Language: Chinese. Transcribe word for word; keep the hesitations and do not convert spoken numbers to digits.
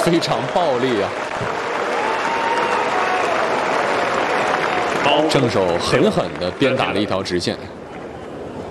非常暴力啊！正手狠狠地鞭打了一条直线。